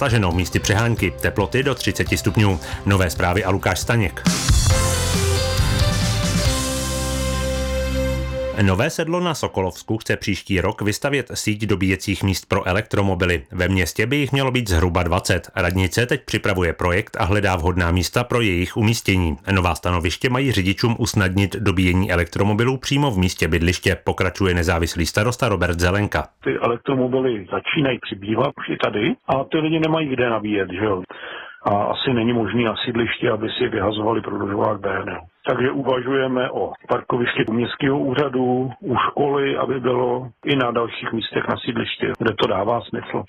zataženo, místy přehánky, teploty do 30 stupňů. Nové zprávy a Lukáš Staněk. Nové sedlo na Sokolovsku chce příští rok vystavět síť dobíjecích míst pro elektromobily. Ve městě by jich mělo být zhruba 20. Radnice teď připravuje projekt a hledá vhodná místa pro jejich umístění. Nová stanoviště mají řidičům usnadnit dobíjení elektromobilů přímo v místě bydliště, pokračuje nezávislý starosta Robert Zelenka. Ty elektromobily začínají přibývat už i tady a ty lidi nemají kde nabíjet, že jo. A asi není možný na sídlišti, aby si vyhazovali prodlužovák BNL. Takže uvažujeme o parkovišti u městského úřadu, u školy, aby bylo i na dalších místech na sídlišti, kde to dává smysl.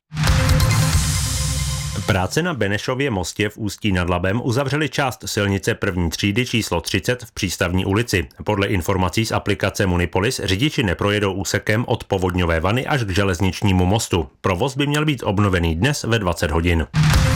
Práce na Benešově mostě v Ústí nad Labem uzavřely část silnice první třídy číslo 30 v Přístavní ulici. Podle informací z aplikace Munipolis řidiči neprojedou úsekem od Povodňové vany až k železničnímu mostu. Provoz by měl být obnovený dnes ve 20 hodin.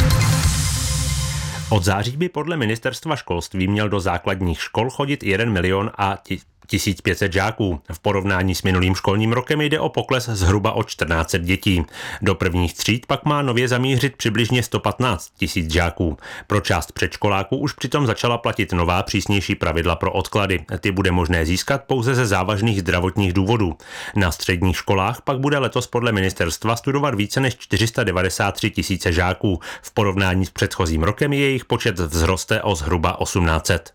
Od září by podle ministerstva školství měl do základních škol chodit 1 milion a 1500 žáků. V porovnání s minulým školním rokem jde o pokles zhruba o 1400 dětí. Do prvních tříd pak má nově zamířit přibližně 115 000 žáků. Pro část předškoláků už přitom začala platit nová přísnější pravidla pro odklady. Ty bude možné získat pouze ze závažných zdravotních důvodů. Na středních školách pak bude letos podle ministerstva studovat více než 493 000 žáků. V porovnání s předchozím rokem jejich počet vzroste o zhruba 1800.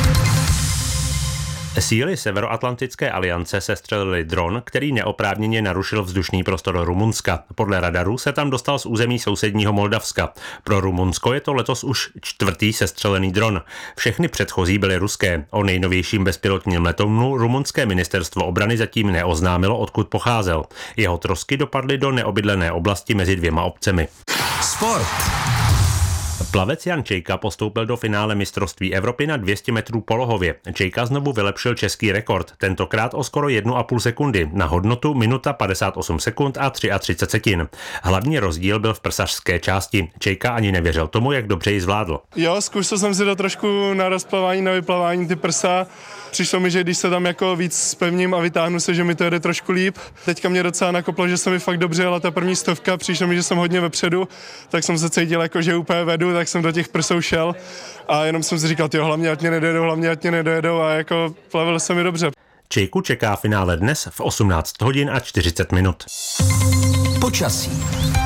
Síly Severoatlantické aliance sestřelily dron, který neoprávněně narušil vzdušný prostor Rumunska. Podle radaru se tam dostal z území sousedního Moldavska. Pro Rumunsko je to letos už 4. sestřelený dron. Všechny předchozí byly ruské. O nejnovějším bezpilotním letounu rumunské ministerstvo obrany zatím neoznámilo, odkud pocházel. Jeho trosky dopadly do neobydlené oblasti mezi 2 obcemi. Sport. Plavec Jan Čejka postoupil do finále mistrovství Evropy na 200 metrů polohově. Čejka znovu vylepšil český rekord, tentokrát o skoro 1,5 sekundy, na hodnotu minuta 58 sekund a 33 setin. Hlavní rozdíl byl v prsařské části. Čejka ani nevěřil tomu, jak dobře ji zvládl. Jo, zkusil jsem si to trošku na rozplavání, na vyplavání ty prsa. Přišlo mi, že když se tam jako víc spevním a vytáhnu se, že mi to jede trošku líp. Teďka mě docela nakoplo, že se mi fakt dobře jela ta první stovka, přišlo mi, že jsem hodně vepředu, tak jsem se cítil jako, že úplně vedu, tak jsem do těch prsou šel a jenom jsem si říkal, hlavně ať mě nedojedou a jako plavil se mi dobře. Čejku čeká finále dnes v 18 hodin a 40 minut. Počasí.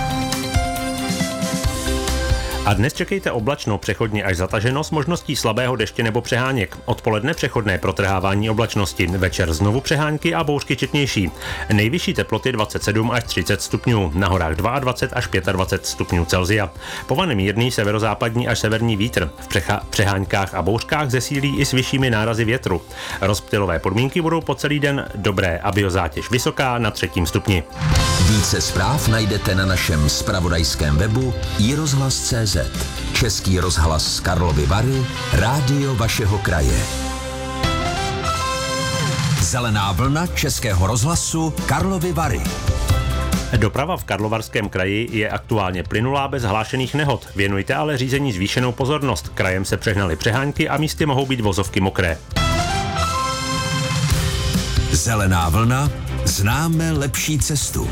A dnes čekejte oblačno, přechodně až zataženo s možností slabého deště nebo přeháněk. Odpoledne přechodné protrhávání oblačnosti, večer znovu přehánky a bouřky četnější. Nejvyšší teploty 27 až 30 stupňů, na horách 22 až 25 stupňů Celsia. Povane mírný severozápadní až severní vítr. V přeháňkách a bouřkách zesílí i s vyššími nárazy větru. Rozptylové podmínky budou po celý den dobré a biozátěž vysoká na 3. stupni. Více zpráv najdete na našem zpravodajském webu iRozhlas.cz. Český rozhlas Karlovy Vary, rádio vašeho kraje. Zelená vlna Českého rozhlasu Karlovy Vary. Doprava v Karlovarském kraji je aktuálně plynulá bez hlášených nehod. Věnujte ale řízení zvýšenou pozornost. Krajem se přehnaly přehánky a místy mohou být vozovky mokré. Zelená vlna, známe lepší cestu.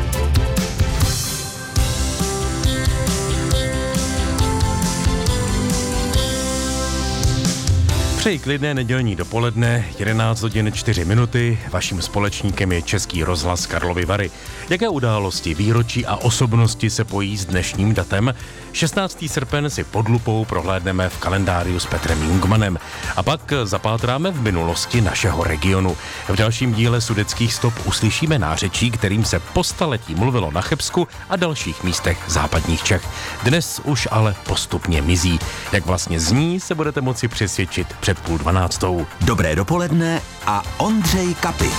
Přeji klidné nedělní dopoledne, 11 hodin 4 minuty. Vaším společníkem je Český rozhlas Karlovy Vary. Jaké události, výročí a osobnosti se pojí s dnešním datem? 16. srpen si pod lupou prohlédneme v kalendáriu s Petrem Jungmanem. A pak zapátráme v minulosti našeho regionu. V dalším díle Sudetských stop uslyšíme nářečí, kterým se po staletí mluvilo na Chebsku a dalších místech západních Čech. Dnes už ale postupně mizí. Jak vlastně zní, se budete moci přesvědčit před 11:30. Dobré dopoledne a Ondřej Kapy.